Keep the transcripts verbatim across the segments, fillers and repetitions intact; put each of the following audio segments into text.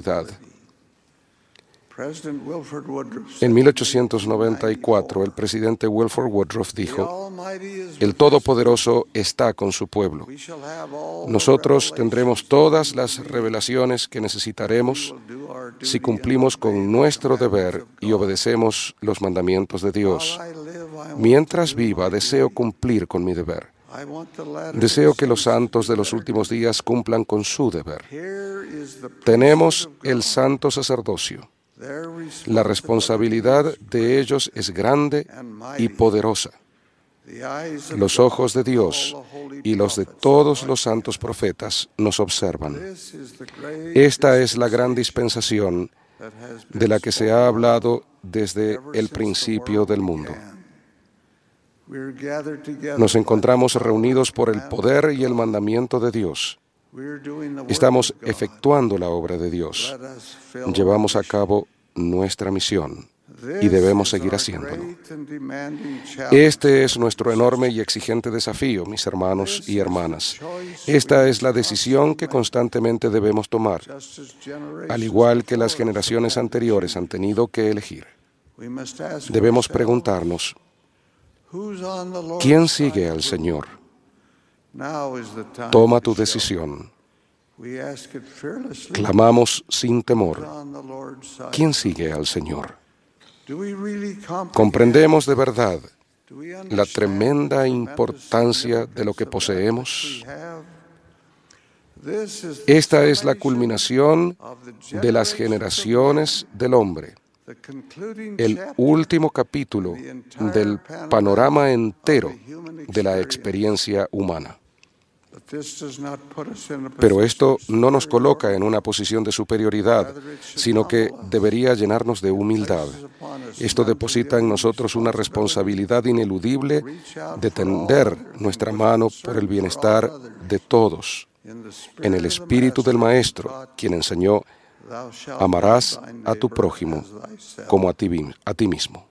autoridad. En mil ochocientos noventa y cuatro, el presidente Wilford Woodruff dijo: "El Todopoderoso está con su pueblo. Nosotros tendremos todas las revelaciones que necesitaremos si cumplimos con nuestro deber y obedecemos los mandamientos de Dios. Mientras viva, deseo cumplir con mi deber. Deseo que los santos de los últimos días cumplan con su deber. Tenemos el santo sacerdocio. La responsabilidad de ellos es grande y poderosa. Los ojos de Dios y los de todos los santos profetas nos observan. Esta es la gran dispensación de la que se ha hablado desde el principio del mundo. Nos encontramos reunidos por el poder y el mandamiento de Dios. Estamos efectuando la obra de Dios. Llevamos a cabo nuestra misión y debemos seguir haciéndolo. Este es nuestro enorme y exigente desafío, mis hermanos y hermanas. Esta es la decisión que constantemente debemos tomar, al igual que las generaciones anteriores han tenido que elegir. Debemos preguntarnos: ¿quién sigue al Señor? Toma tu decisión. Clamamos sin temor: ¿quién sigue al Señor? ¿Comprendemos de verdad la tremenda importancia de lo que poseemos? Esta es la culminación de las generaciones del hombre, el último capítulo del panorama entero de la experiencia humana. Pero esto no nos coloca en una posición de superioridad, sino que debería llenarnos de humildad. Esto deposita en nosotros una responsabilidad ineludible de tender nuestra mano por el bienestar de todos, en el espíritu del Maestro, quien enseñó: amarás a tu prójimo como a ti, a ti mismo.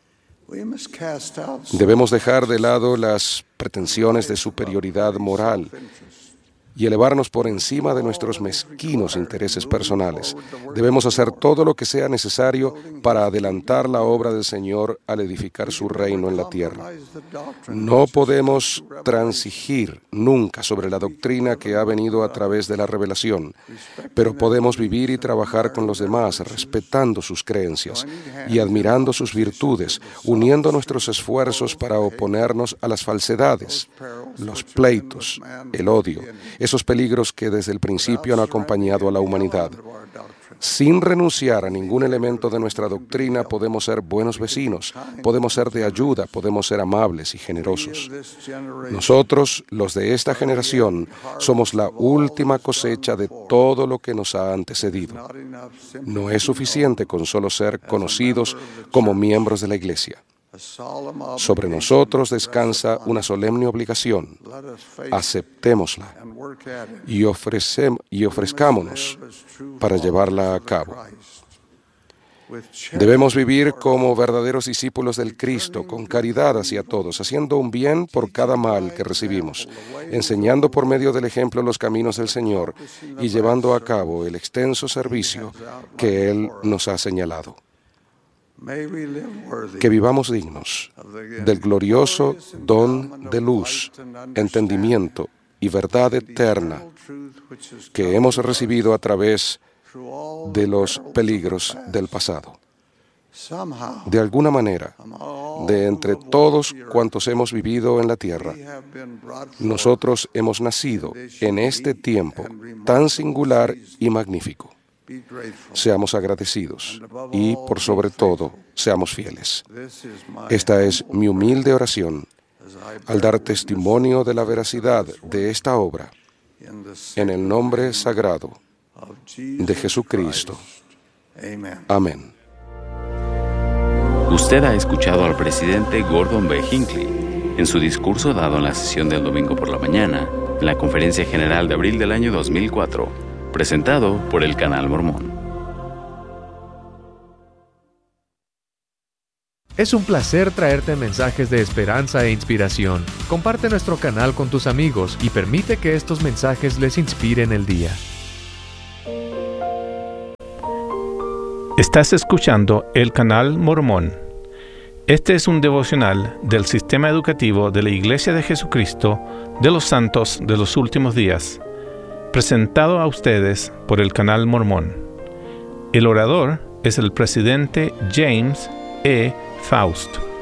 Debemos dejar de lado las pretensiones de superioridad moral y elevarnos por encima de nuestros mezquinos intereses personales. Debemos hacer todo lo que sea necesario para adelantar la obra del Señor al edificar su reino en la tierra. No podemos transigir nunca sobre la doctrina que ha venido a través de la revelación, pero podemos vivir y trabajar con los demás respetando sus creencias y admirando sus virtudes, uniendo nuestros esfuerzos para oponernos a las falsedades, los pleitos, el odio, esos peligros que desde el principio han acompañado a la humanidad. Sin renunciar a ningún elemento de nuestra doctrina, podemos ser buenos vecinos, podemos ser de ayuda, podemos ser amables y generosos. Nosotros, los de esta generación, somos la última cosecha de todo lo que nos ha antecedido. No es suficiente con solo ser conocidos como miembros de la Iglesia. Sobre nosotros descansa una solemne obligación. Aceptémosla y, ofrecem- y ofrezcámonos para llevarla a cabo. Debemos vivir como verdaderos discípulos del Cristo, con caridad hacia todos, haciendo un bien por cada mal que recibimos, enseñando por medio del ejemplo los caminos del Señor y llevando a cabo el extenso servicio que Él nos ha señalado. Que vivamos dignos del glorioso don de luz, entendimiento y verdad eterna que hemos recibido a través de los peligros del pasado. De alguna manera, de entre todos cuantos hemos vivido en la tierra, nosotros hemos nacido en este tiempo tan singular y magnífico. Seamos agradecidos y, por sobre todo, seamos fieles. Esta es mi humilde oración al dar testimonio de la veracidad de esta obra en el nombre sagrado de Jesucristo. Amén. Usted ha escuchado al presidente Gordon B. Hinckley en su discurso dado en la sesión del domingo por la mañana, en la Conferencia General de abril del año dos mil cuatro, presentado por el Canal Mormón. Es un placer traerte mensajes de esperanza e inspiración. Comparte nuestro canal con tus amigos y permite que estos mensajes les inspiren el día. Estás escuchando el Canal Mormón. Este es un devocional del Sistema Educativo de la Iglesia de Jesucristo de los Santos de los Últimos Días, presentado a ustedes por el Canal Mormón. El orador es el presidente James E. Faust.